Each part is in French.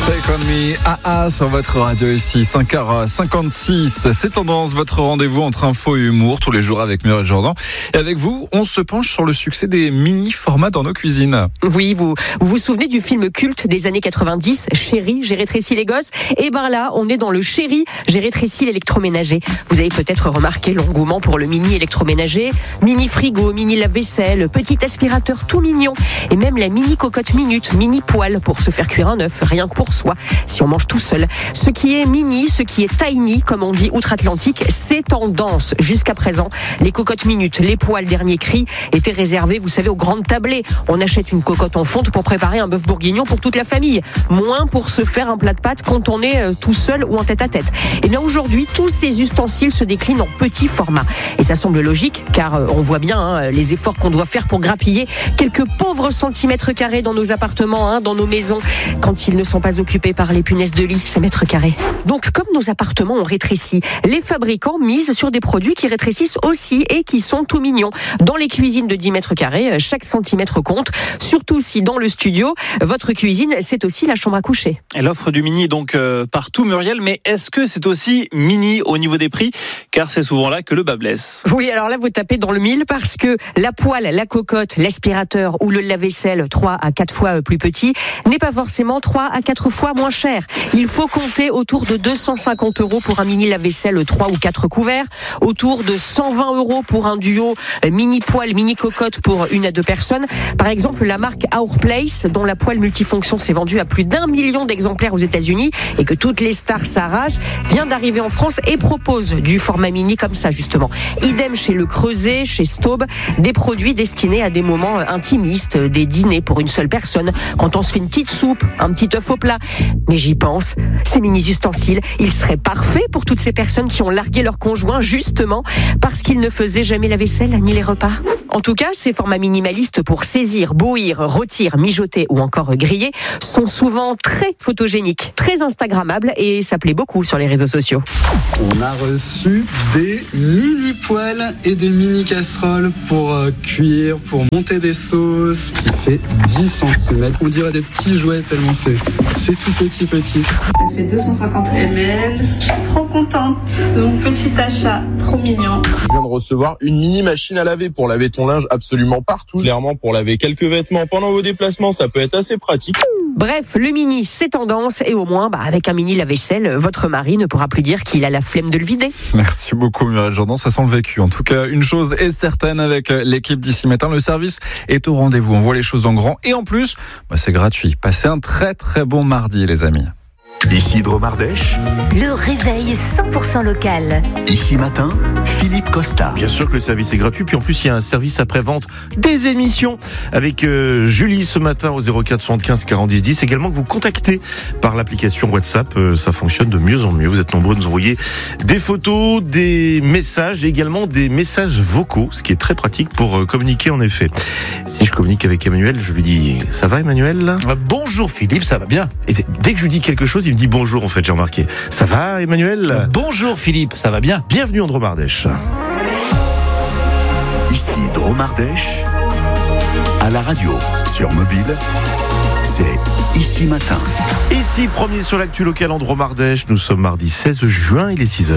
Take on me, AA sur votre radio ici, 5h56. C'est Tendance, votre rendez-vous entre info et humour tous les jours avec Muriel Jourdan. Et avec vous, on se penche sur le succès des mini-formats dans nos cuisines. Oui, vous vous souvenez du film culte des années 90, Chérie, j'ai rétréci les gosses? Et ben là, on est dans le Chérie, j'ai rétréci l'électroménager. Vous avez peut-être remarqué l'engouement pour le mini électroménager, mini frigo, mini lave-vaisselle, petit aspirateur tout mignon, et même la mini cocotte minute, mini poêle pour se faire cuire un œuf, rien que pour soi, si on mange tout seul. Ce qui est mini, ce qui est tiny, comme on dit outre-Atlantique, c'est tendance. Jusqu'à présent, les cocottes minutes, les poêles dernier cri, étaient réservés, vous savez, aux grandes tablées. On achète une cocotte en fonte pour préparer un bœuf bourguignon pour toute la famille. Moins pour se faire un plat de pâtes quand on est tout seul ou en tête-à-tête. Et bien aujourd'hui, tous ces ustensiles se déclinent en petits formats. Et ça semble logique, car on voit bien les efforts qu'on doit faire pour grappiller quelques pauvres centimètres carrés dans nos appartements, dans nos maisons, quand ils ne sont pas occupés par les punaises de lit, ces mètres carrés. Donc, comme nos appartements ont rétréci, les fabricants misent sur des produits qui rétrécissent aussi et qui sont tout mignons. Dans les cuisines de 10 mètres carrés, chaque centimètre compte, surtout si dans le studio, votre cuisine, c'est aussi la chambre à coucher. Et l'offre du mini est donc partout, Muriel, mais est-ce que c'est aussi mini au niveau des prix? Car c'est souvent là que le bas blesse. Oui, alors là, vous tapez dans le mille parce que la poêle, la cocotte, l'aspirateur ou le lave-vaisselle 3 à 4 fois plus petit n'est pas forcément 3 à 4 fois moins cher. Il faut compter autour de 250 € pour un mini lave-vaisselle 3 ou 4 couverts, autour de 120 € pour un duo mini poêle, mini cocotte pour 1 à 2 personnes. Par exemple, la marque Our Place, dont la poêle multifonction s'est vendue à plus d'1 million d'exemplaires aux États-Unis et que toutes les stars s'arrachent, vient d'arriver en France et propose du format mini comme ça, justement. Idem chez Le Creuset, chez Staub, des produits destinés à des moments intimistes, des dîners pour une seule personne, quand on se fait une petite soupe, un petit œuf au plat. Mais j'y pense, ces mini-ustensiles, ils seraient parfaits pour toutes ces personnes qui ont largué leur conjoint justement parce qu'ils ne faisaient jamais la vaisselle ni les repas. En tout cas, ces formats minimalistes pour saisir, bouillir, rôtir, mijoter ou encore griller sont souvent très photogéniques, très instagrammables et ça plaît beaucoup sur les réseaux sociaux. On a reçu des mini poêles et des mini casseroles pour cuire, pour monter des sauces, qui fait 10 cm. On dirait des petits jouets tellement c'est tout petit. Elle fait 250 ml. Je suis trop contente de mon petit achat, trop mignon. Je viens de recevoir une mini machine à laver pour laver ton linge absolument partout. Clairement, pour laver quelques vêtements pendant vos déplacements, ça peut être assez pratique. Bref, le mini, c'est tendance et au moins, avec un mini lave-vaisselle, votre mari ne pourra plus dire qu'il a la flemme de le vider. Merci beaucoup Muriel Jourdan, ça sent le vécu. En tout cas, une chose est certaine avec l'équipe d'ici matin, le service est au rendez-vous. On voit les choses en grand et en plus, c'est gratuit. Passez un très très bon mardi les amis. Ici Dromardèche. Le réveil 100% local. Ici matin, Philippe Costa. Bien sûr que le service est gratuit, puis en plus il y a un service après-vente des émissions avec Julie ce matin au 04 75 40 10 10. Également que vous contactez par l'application WhatsApp, ça fonctionne de mieux en mieux. Vous êtes nombreux à nous envoyer des photos, des messages et également des messages vocaux, ce qui est très pratique pour communiquer en effet. Si je communique avec Emmanuel, je lui dis « Ça va Emmanuel ?» Bonjour Philippe, ça va bien. Et dès que je lui dis quelque chose, il me dit bonjour en fait, j'ai remarqué. Ça va Emmanuel ? Bonjour Philippe, ça va bien. Bienvenue en Dromardèche. Ici Dromardèche, à la radio, sur mobile, c'est Ici matin. Ici, premier sur l'actu locale en Dromardèche, nous sommes mardi 16 juin, il est 6h.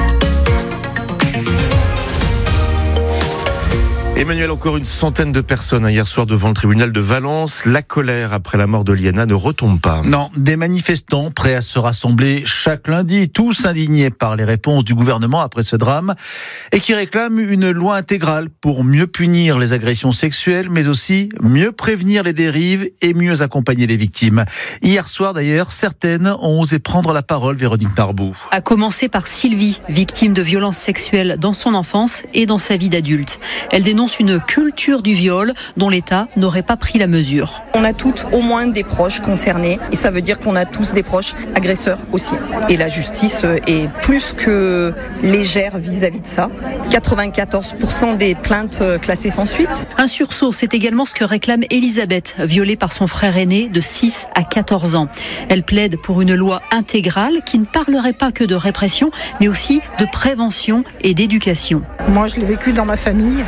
Emmanuel, encore une centaine de personnes hier soir devant le tribunal de Valence. La colère après la mort de Liana ne retombe pas. Non, des manifestants prêts à se rassembler chaque lundi, tous indignés par les réponses du gouvernement après ce drame et qui réclament une loi intégrale pour mieux punir les agressions sexuelles, mais aussi mieux prévenir les dérives et mieux accompagner les victimes. Hier soir d'ailleurs, certaines ont osé prendre la parole, Véronique Narbou. À commencer par Sylvie, victime de violences sexuelles dans son enfance et dans sa vie d'adulte. Elle dénonce une culture du viol dont l'État n'aurait pas pris la mesure. On a toutes au moins des proches concernés et ça veut dire qu'on a tous des proches agresseurs aussi. Et la justice est plus que légère vis-à-vis de ça. 94% des plaintes classées sans suite. Un sursaut, c'est également ce que réclame Elisabeth, violée par son frère aîné de 6 à 14 ans. Elle plaide pour une loi intégrale qui ne parlerait pas que de répression, mais aussi de prévention et d'éducation. Moi, je l'ai vécu dans ma famille et je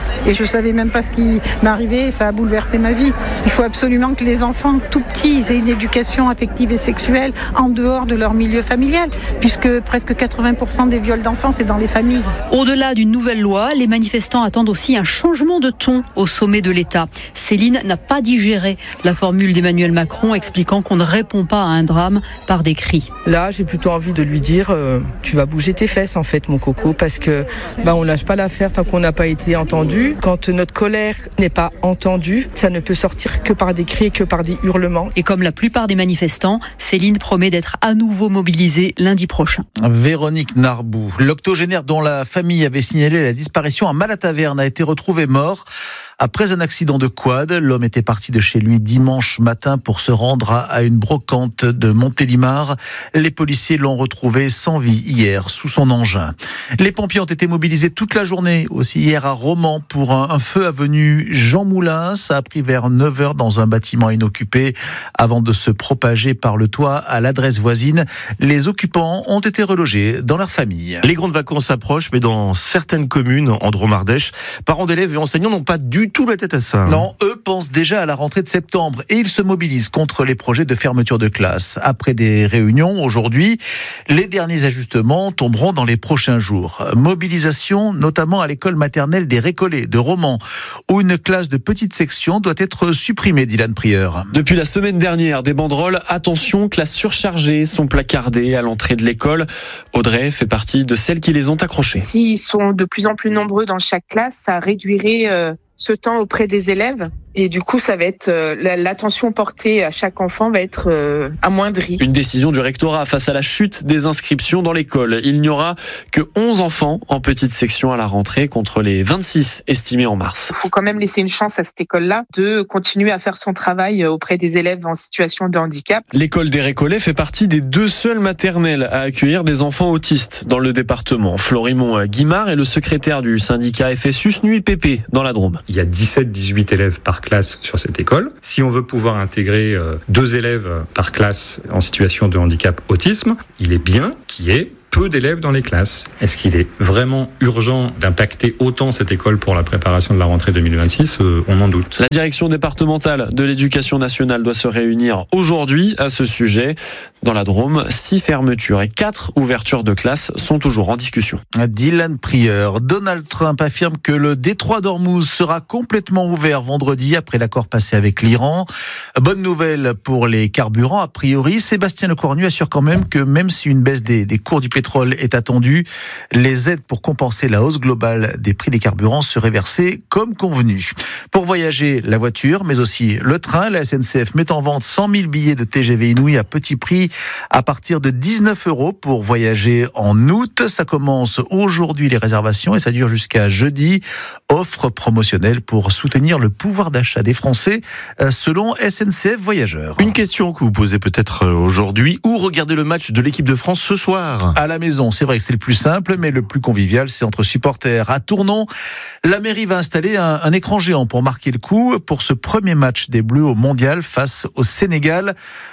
savais même pas ce qui m'arrivait, ça a bouleversé ma vie. Il faut absolument que les enfants tout petits aient une éducation affective et sexuelle en dehors de leur milieu familial, puisque presque 80% des viols d'enfants, c'est dans les familles. Au-delà d'une nouvelle loi, les manifestants attendent aussi un changement de ton au sommet de l'État. Céline n'a pas digéré la formule d'Emmanuel Macron expliquant qu'on ne répond pas à un drame par des cris. Là, j'ai plutôt envie de lui dire tu vas bouger tes fesses en fait, mon coco, parce que on lâche pas l'affaire tant qu'on n'a pas été entendu. Quand notre colère n'est pas entendue, ça ne peut sortir que par des cris, que par des hurlements. Et comme la plupart des manifestants, Céline promet d'être à nouveau mobilisée lundi prochain. Véronique Narbou, l'octogénaire dont la famille avait signalé la disparition à Malataverne, a été retrouvé mort après un accident de quad. L'homme était parti de chez lui dimanche matin pour se rendre à une brocante de Montélimar. Les policiers l'ont retrouvé sans vie hier sous son engin. Les pompiers ont été mobilisés toute la journée aussi hier à Romans pour un feu avenue Jean Moulin. Ça a pris vers 9h dans un bâtiment inoccupé avant de se propager par le toit à l'adresse voisine. Les occupants ont été relogés dans leur famille. Les grandes vacances approchent, mais dans certaines communes en Drôme-Ardèche, parents d'élèves et enseignants n'ont pas du tout la tête à ça. Non, eux pensent déjà à la rentrée de septembre et ils se mobilisent contre les projets de fermeture de classe. Après des réunions aujourd'hui, les derniers ajustements tomberont dans les prochains jours. Mobilisation notamment à l'école maternelle des Récollets de Romans, où une classe de petite section doit être supprimée, Dylan Prieur. Depuis la semaine dernière, des banderoles « Attention, classe surchargée » sont placardées à l'entrée de l'école. Audrey fait partie de celles qui les ont accrochées. S'ils sont de plus en plus nombreux dans chaque classe, ça réduirait ce temps auprès des élèves. Et du coup, ça va être l'attention portée à chaque enfant va être amoindrie. Une décision du rectorat face à la chute des inscriptions dans l'école. Il n'y aura que 11 enfants en petite section à la rentrée contre les 26 estimés en mars. Il faut quand même laisser une chance à cette école-là de continuer à faire son travail auprès des élèves en situation de handicap. L'école des Récollets fait partie des 2 seules maternelles à accueillir des enfants autistes dans le département. Florimond Guimard est le secrétaire du syndicat FSUS Nuit Pépé dans la Drôme. Il y a 17-18 élèves par classe sur cette école. Si on veut pouvoir intégrer 2 élèves par classe en situation de handicap autisme, il est bien qu'il y ait peu d'élèves dans les classes. Est-ce qu'il est vraiment urgent d'impacter autant cette école pour la préparation de la rentrée 2026 ? On en doute. La direction départementale de l'éducation nationale doit se réunir aujourd'hui à ce sujet. Dans la Drôme, 6 fermetures et 4 ouvertures de classes sont toujours en discussion. Dylan Prieur. Donald Trump affirme que le détroit d'Ormuz sera complètement ouvert vendredi après l'accord passé avec l'Iran. Bonne nouvelle pour les carburants. A priori, Sébastien Lecornu assure quand même que même si une baisse des cours du pétrole est attendue, les aides pour compenser la hausse globale des prix des carburants seraient versées comme convenu. Pour voyager, la voiture, mais aussi le train, la SNCF met en vente 100 000 billets de TGV Inouï à petit prix à partir de 19 € pour voyager en août. Ça commence aujourd'hui les réservations et ça dure jusqu'à jeudi. Offre promotionnelle pour soutenir le pouvoir d'achat des Français selon SNCF Voyageurs. Une question que vous posez peut-être aujourd'hui. Où regarder le match de l'équipe de France ce soir ? À la maison, c'est vrai que c'est le plus simple, mais le plus convivial, c'est entre supporters. À Tournon, la mairie va installer un écran géant pour marquer le coup pour ce premier match des Bleus au Mondial face au Sénégal.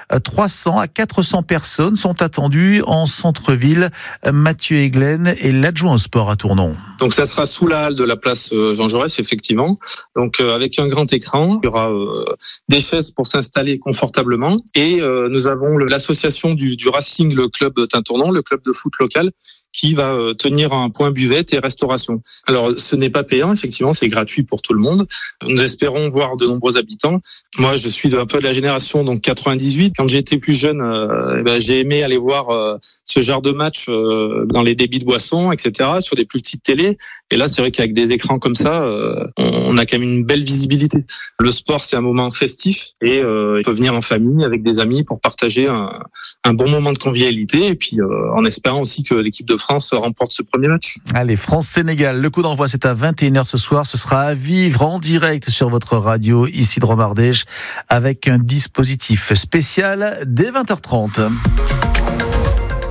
300 à 400 personnes sont attendues en centre-ville. Mathieu Eglen est l'adjoint au sport à Tournon. Donc ça sera sous la halle de la place Jean Jaurès, effectivement. Donc avec un grand écran, il y aura des chaises pour s'installer confortablement. Et nous avons l'association du Racing, le club Tintournon, le club de foot local, qui va tenir un point buvette et restauration. Alors, ce n'est pas payant, effectivement, c'est gratuit pour tout le monde. Nous espérons voir de nombreux habitants. Moi, je suis un peu de la génération donc 98. Quand j'étais plus jeune, j'ai aimé aller voir ce genre de match dans les débits de boissons, etc., sur des plus petites télés. Et là, c'est vrai qu'avec des écrans comme ça, on a quand même une belle visibilité. Le sport, c'est un moment festif et il peut venir en famille avec des amis pour partager un bon moment de convivialité et puis en espérant aussi que l'équipe de France remporte ce premier match. Allez, France-Sénégal, le coup d'envoi c'est à 21h ce soir, ce sera à vivre en direct sur votre radio ici de Drôme-Ardèche avec un dispositif spécial dès 20h30.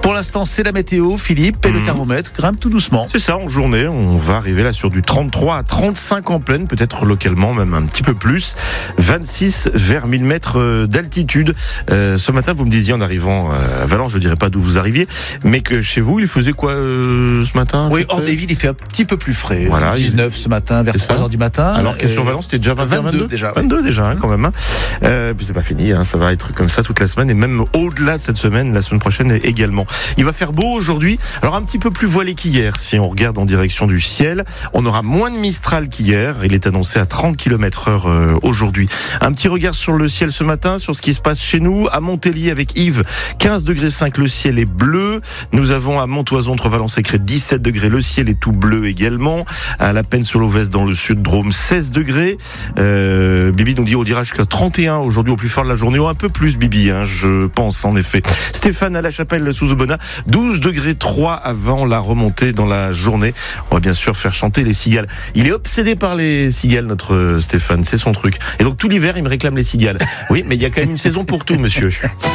Pour l'instant, c'est la météo, Philippe, et le thermomètre grimpe tout doucement. C'est ça, en journée, on va arriver là sur du 33 à 35 en pleine, peut-être localement même un petit peu plus. 26 vers 1000 mètres d'altitude. Ce matin, vous me disiez en arrivant à Valence, je ne dirais pas d'où vous arriviez, mais que chez vous, il faisait quoi ce matin? Oui, hors des villes, il fait un petit peu plus frais. Voilà, 19 ce matin, vers 3h du matin. Alors que sur Valence, c'était déjà 22 déjà. 22 déjà, hein, quand même. Puis c'est pas fini, hein, ça va être comme ça toute la semaine et même au-delà de cette semaine, la semaine prochaine également. Il va faire beau aujourd'hui, alors un petit peu plus voilé qu'hier si on regarde en direction du ciel. On aura moins de Mistral qu'hier, il est annoncé à 30 km/h aujourd'hui. Un petit regard sur le ciel ce matin, sur ce qui se passe chez nous, à Montélier avec Yves, 15,5 degrés, le ciel est bleu. Nous avons à Montoison entre Valence et Cré 17 degrés, le ciel est tout bleu également. À La Penne-sur-l'Auvès dans le sud Drôme 16 degrés. Bibi nous dit on dira jusqu'à 31 aujourd'hui au plus fort de la journée, ou un peu plus Bibi, hein, je pense en effet. Stéphane à La Chapelle sous Aubenas, 12 degrés 3 avant la remontée dans la journée. On va bien sûr faire chanter les cigales. Il est obsédé par les cigales, notre Stéphane, c'est son truc. Et donc tout l'hiver, il me réclame les cigales. Oui, mais il y a quand même une saison pour tout, monsieur.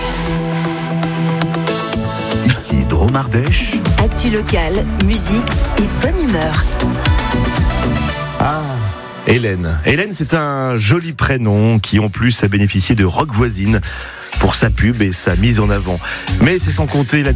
Ici Drôme Ardèche. Actu locale, musique et bonne humeur. Hélène. Hélène, c'est un joli prénom qui en plus a bénéficié de Rock Voisine pour sa pub et sa mise en avant. Mais c'est sans compter la